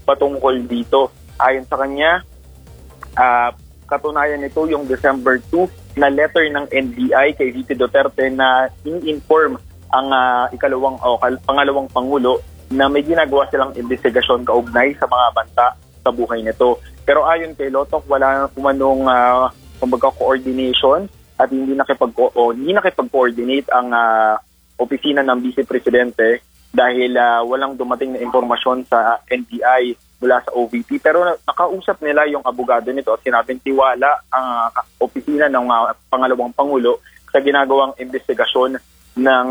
patungkol dito. Ayon sa kanya, katunayan nito yung December 2 na letter ng NBI kay VP Duterte na in-inform ang pangalawang Pangulo na may ginagawa silang investigasyon kaugnay sa mga banta sa buhay nito. Pero ayon kay Lotok, wala umanong coordination at hindi nakipag-coordinate ang opisina ng Vice Presidente dahil walang dumating na impormasyon sa NBI mula sa OVP. Pero nakausap nila yung abogado nito at sinabing tiwala ang opisina ng pangalawang Pangulo sa ginagawang investigasyon ng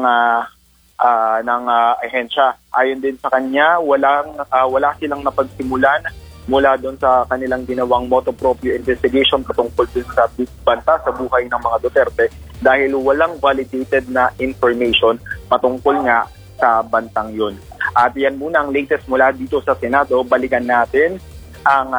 ahensya. Ayon din sa kanya, wala silang napagsimulan mula doon sa kanilang ginawang motu proprio investigation patungkol din sa banta sa buhay ng mga Duterte dahil walang validated na information patungkol nga sa bantang yun. At yan muna ang latest mula dito sa Senado. Balikan natin ang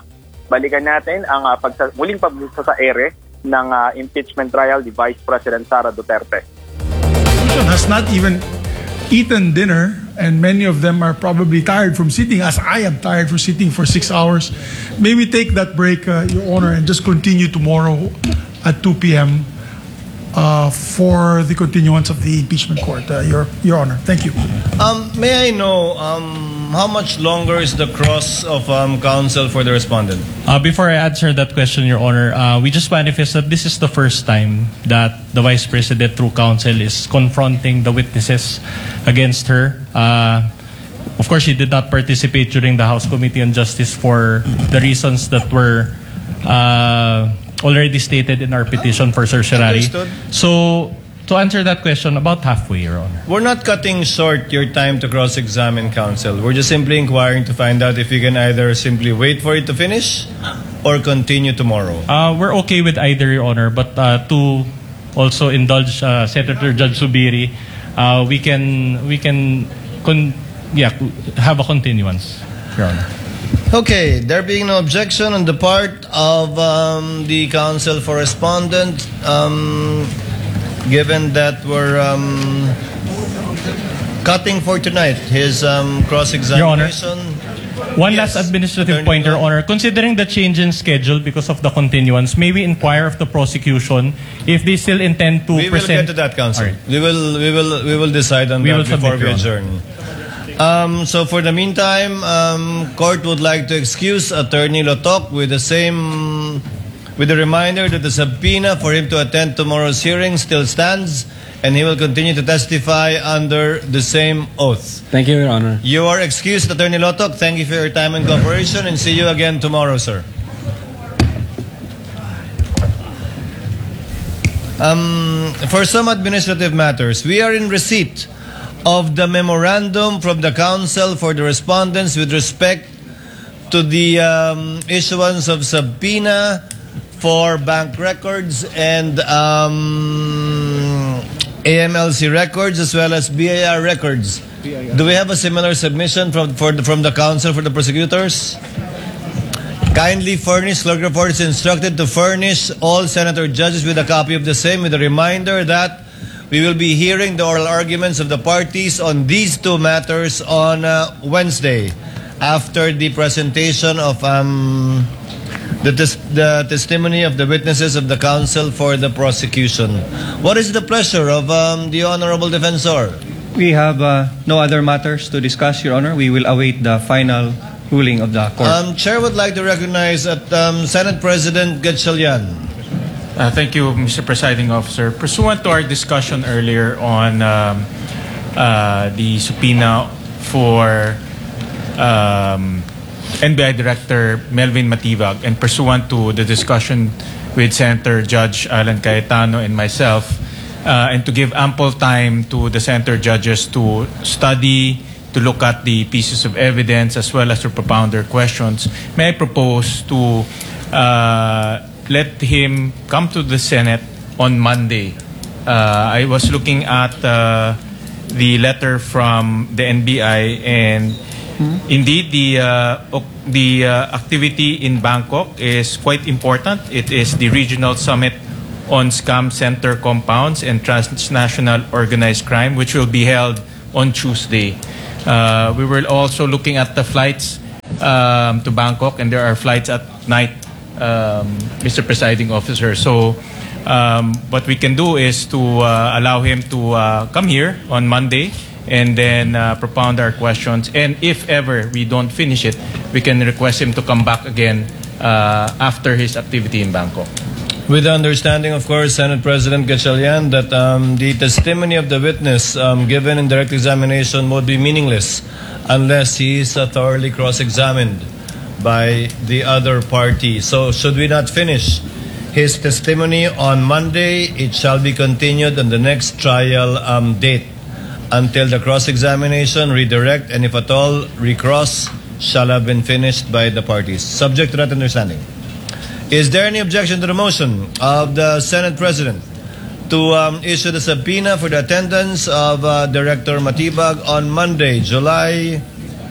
muling pagbusa sa ere ng impeachment trial ni Vice President Sara Duterte. Has not even eaten dinner, and many of them are probably tired from sitting, as I am tired from sitting for 6 hours. May we take that break, Your Honor, and just continue tomorrow at 2 p.m. For the continuance of the impeachment court, Your Honor. Thank you. May I know how much longer is the cross of counsel for the respondent? Before I answer that question, Your Honor, we just manifest that this is the first time that the Vice President through counsel is confronting the witnesses against her. Of course, she did not participate during the House Committee on Justice for the reasons that were already stated in our petition for certiorari. So, to answer that question, about halfway, Your Honor. We're not cutting short your time to cross-examine counsel. We're just simply inquiring to find out if you can either simply wait for it to finish or continue tomorrow. We're okay with either, Your Honor, but to also indulge Senator Judge Subiri, we can have a continuance, Your Honor. Okay, there being no objection on the part of the counsel for respondent, given that we're cutting for tonight his cross-examination. One last administrative point, Your Honor. Considering the change in schedule because of the continuance, may we inquire of the prosecution if they still intend to present... We will get to that, counsel. Right. We will decide on that before we adjourn. So for the meantime, court would like to excuse Attorney Lotok with the reminder that the subpoena for him to attend tomorrow's hearing still stands, and he will continue to testify under the same oath. Thank you, Your Honor. You are excused, Attorney Lotok. Thank you for your time and cooperation, and see you again tomorrow, sir. For some administrative matters, we are in receipt of the memorandum from the counsel for the respondents with respect to the issuance of subpoena for bank records and AMLC records as well as BIR records. Do we have a similar submission from the counsel for the prosecutors? Kindly furnish, clerk report is instructed to furnish all senator judges with a copy of the same, with a reminder that we will be hearing the oral arguments of the parties on these two matters on Wednesday after the presentation of the testimony of the witnesses of the counsel for the prosecution. What is the pleasure of the Honorable Defensor? We have no other matters to discuss, Your Honor. We will await the final ruling of the court. Chair would like to recognize Senate President Gatchalian. Thank you, Mr. Presiding Officer. Pursuant to our discussion earlier on the subpoena for NBI Director Melvin Matibag, and pursuant to the discussion with Senator Judge Alan Cayetano and myself, and to give ample time to the Senator judges to study, to look at the pieces of evidence as well as to propound their questions, may I propose to let him come to the Senate on Monday. I was looking at the letter from the NBI, and indeed the activity in Bangkok is quite important. It is the Regional Summit on Scam Center Compounds and Transnational Organized Crime, which will be held on Tuesday. We were also looking at the flights to Bangkok, and there are flights at night, Mr. Presiding Officer. So what we can do is to allow him to come here on Monday and then propound our questions. And if ever we don't finish it, we can request him to come back again after his activity in Bangkok. With the understanding, of course, Senate President Gatchalian, that the testimony of the witness given in direct examination would be meaningless unless he is thoroughly cross-examined by the other party. So should we not finish his testimony on Monday, it shall be continued on the next trial date until the cross-examination, redirect, and if at all, recross shall have been finished by the parties. Subject to that understanding. Is there any objection to the motion of the Senate President to issue the subpoena for the attendance of Director Matibag on Monday, July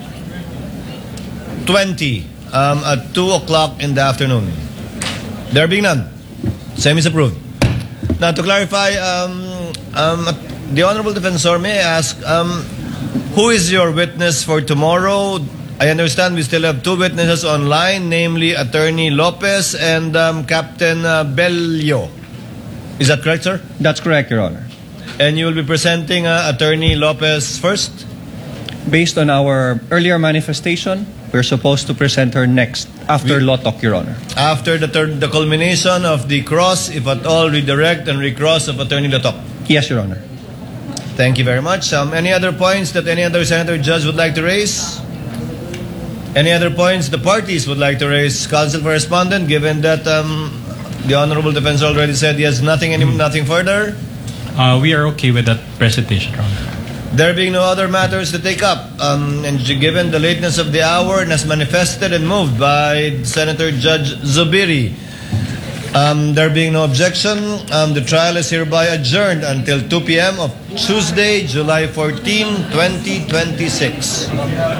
20 at 2 o'clock in the afternoon? There being none, same is approved. Now, to clarify, the Honorable Defensor, may I ask, who is your witness for tomorrow? I understand we still have two witnesses online, namely Attorney Lopez and Captain Bello. Is that correct, sir? That's correct, Your Honor. And you will be presenting Attorney Lopez first? Based on our earlier manifestation, we're supposed to present her next, after Lotok, Your Honor. After the culmination of the cross, if at all, redirect and recross of Attorney Lotok. Yes, Your Honor. Thank you very much. Any other points that any other senator judge would like to raise? Any other points the parties would like to raise? Counsel for Respondent, given that the Honorable Defensor already said he has nothing further? We are okay with that presentation, Your Honor. There being no other matters to take up, and given the lateness of the hour and as manifested and moved by Senator Judge Zubiri, there being no objection, the trial is hereby adjourned until 2 p.m. of Tuesday, July 14, 2026.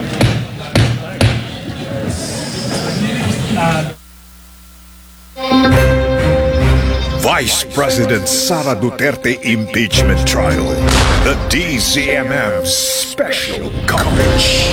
Vice President Sara Duterte impeachment trial. The DZMM special coverage.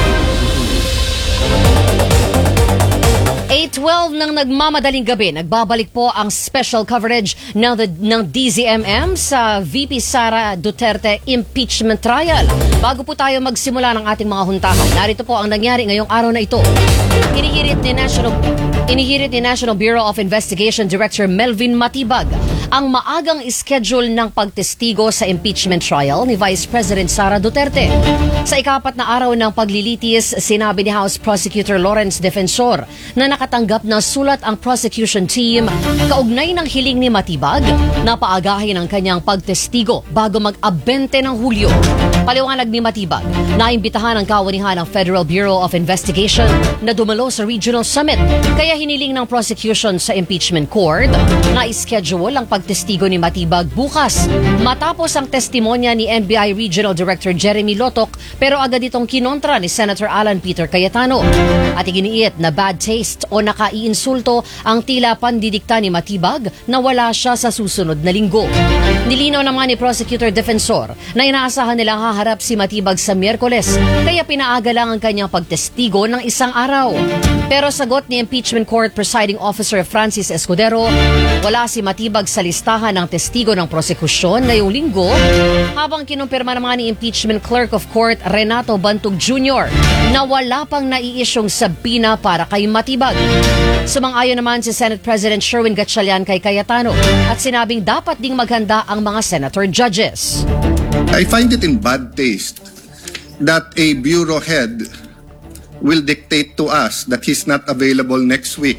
8:12 ng nagmamadaling gabi, nagbabalik po ang special coverage ng DZMM sa VP Sara Duterte impeachment trial. Bago po tayo magsimula ng ating mga huntahan, narito po ang nangyari ngayong araw na ito. Inihirit ni National Bureau of Investigation Director Melvin Matibag ang maagang schedule ng pagtestigo sa impeachment trial ni Vice President Sara Duterte. Sa ika-4 na araw ng paglilitis, sinabi ni House Prosecutor Lawrence Defensor na nakatanggap ng sulat ang prosecution team kaugnay ng hiling ni Matibag na paagahin ang kanyang pagtestigo bago mag-20 ng Hulyo. Paliwanag ni Matibag na imbitahan ang kawanihan ng Federal Bureau of Investigation na dumalo sa Regional Summit, kaya hiniling ng prosecution sa impeachment court na ischedule ang pagtestigo ni Matibag bukas matapos ang testimonya ni NBI Regional Director Jeremy Lotok, pero agad itong kinontra ni Senator Alan Peter Cayetano at iginiit na bad taste o nakaiinsulto ang tila pandidikta ni Matibag na wala siya sa susunod na linggo. Nilinaw naman ni Prosecutor Defensor na inaasahan nilang haharap si Matibag sa Miyerkules, kaya pinaaga lang ang kanyang pagtestigo ng isang araw. Pero sagot ni Impeachment Court Presiding Officer Francis Escudero, wala si Matibag sa listahan ng testigo ng prosekusyon ngayong linggo, habang kinumpirma naman ni Impeachment Clerk of Court Renato Bantug Jr. na wala pang naiisyong sabina para kay Matibag. Sumang-ayon naman si Senate President Sherwin Gatchalian kay Cayetano at sinabing dapat ding maghanda ang mga senator judges. I find it in bad taste that a bureau head will dictate to us that he's not available next week.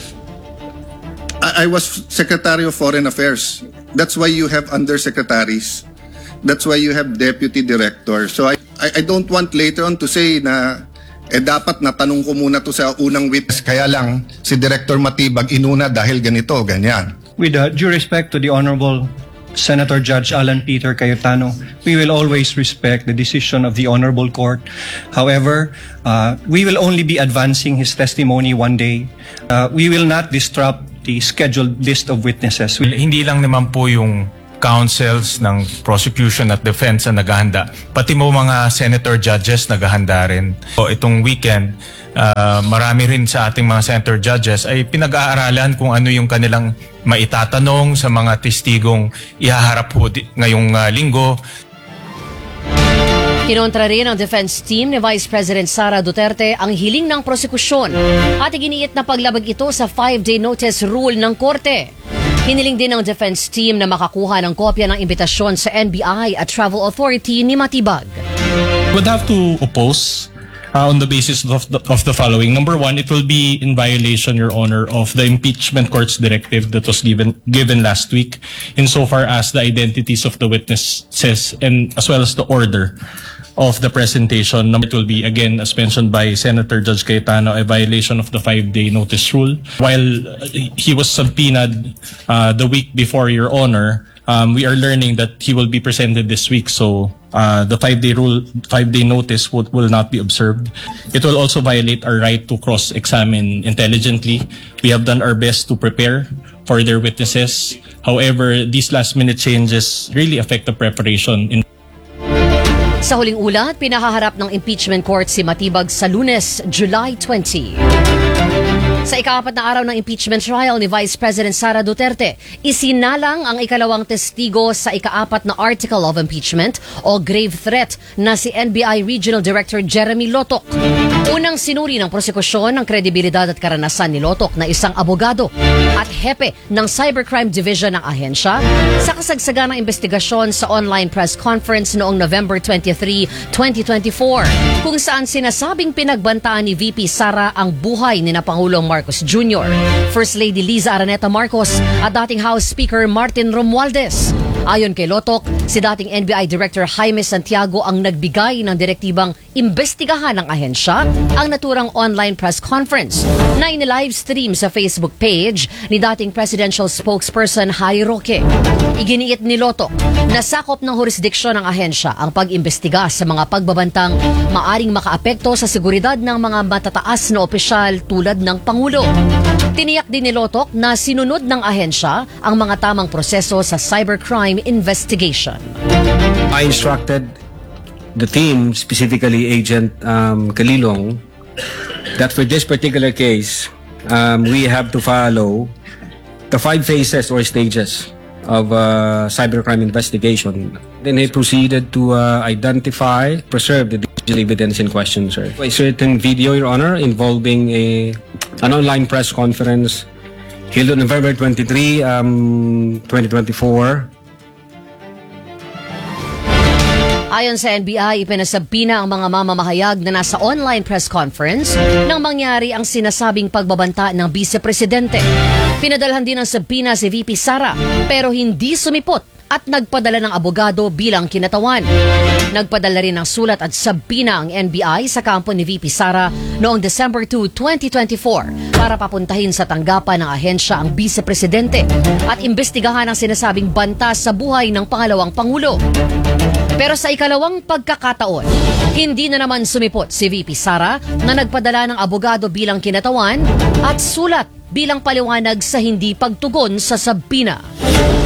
I was Secretary of Foreign Affairs. That's why you have undersecretaries. That's why you have deputy director. So I don't want later on to say na dapat natanong ko muna to sa unang witness. Kaya lang si Director Matibag inuna dahil ganito, ganyan. With due respect to the Honorable Senator Judge Alan Peter Cayetano, we will always respect the decision of the Honorable Court. However, we will only be advancing his testimony one day. We will not disrupt the scheduled list of witnesses. Hindi lang naman po yung counsels ng prosecution at defense ang naghahanda. Pati mo mga senator judges naghahanda rin. So, itong weekend, marami rin sa ating mga center judges ay pinag-aaralan kung ano yung kanilang maitatanong sa mga testigong ihaharap po ngayong linggo. Kinontra rin ng defense team ni Vice President Sara Duterte ang hiling ng prosekusyon at iginiit na paglabag ito sa 5-day notice rule ng korte. Hiniling din ng defense team na makakuha ng kopya ng imbitasyon sa NBI at Travel Authority ni Matibag. Would have to oppose on the basis of the following. Number one, it will be in violation, Your Honor, of the impeachment court's directive that was given last week, insofar as the identities of the witnesses and as well as the order of the presentation. It will be, again, as mentioned by Senator Judge Cayetano, a violation of the 5-day notice rule. While he was subpoenaed the week before, Your Honor, we are learning that he will be presented this week, so the 5-day notice will not be observed. It will also violate our right to cross-examine intelligently. We have done our best to prepare for their witnesses. However, these last-minute changes really affect the preparation. Sa huling ulat, pinahaharap ng impeachment court si Matibag sa Lunes, July 20. Sa ika-4 na araw ng impeachment trial ni Vice President Sara Duterte, isinalang ang ikalawang testigo sa ika-4 na article of impeachment o grave threat na si NBI Regional Director Jeremy Lotoc. Unang sinuri ng prosekusyon ang kredibilidad at karanasan ni Lotoc na isang abogado at hepe ng Cybercrime Division ng ahensya sa kasagsagan ng investigasyon sa online press conference noong November 23, 2024, kung saan sinasabing pinagbantaan ni VP Sara ang buhay ni na Pangulong Marcos Jr., First Lady Liza Araneta Marcos at dating House Speaker Martin Romualdez. Ayon kay Lotoc, si dating NBI Director Jaime Santiago ang nagbigay ng direktibang imbestigahan ng ahensya ang naturang online press conference na inilivestream sa Facebook page ni dating presidential spokesperson Harry Roque. Iginiit ni Lotoc na sakop ng jurisdiksyon ng ahensya ang pag-imbestiga sa mga pagbabantang maaring makaapekto sa seguridad ng mga matataas na opisyal tulad ng Pangulo. Tiniyak din ni Lotoc na sinunod ng ahensya ang mga tamang proseso sa cybercrime investigation. I instructed the team, specifically Agent Kalilong, that for this particular case, we have to follow the 5 phases or stages of cybercrime investigation. Then he proceeded to identify, preserve the digital evidence in question, sir. A certain video, Your Honor, involving an online press conference held on November 23, 2024. Ayon sa NBI, ipinasabina ang mga mamamahayag na nasa online press conference nang mangyari ang sinasabing pagbabanta ng Vice Presidente. Pinadalhan din ng sabina si VP Sara pero hindi sumipot at nagpadala ng abogado bilang kinatawan. Nagpadala rin ng sulat at sabina ang NBI sa kampo ni VP Sara noong December 2, 2024 para papuntahin sa tanggapan ng ahensya ang Vice Presidente at imbestigahan ang sinasabing banta sa buhay ng pangalawang Pangulo. Pero sa ikalawang pagkakataon, hindi na naman sumipot si VP Sara na nagpadala ng abogado bilang kinatawan at sulat bilang paliwanag sa hindi pagtugon sa sabina.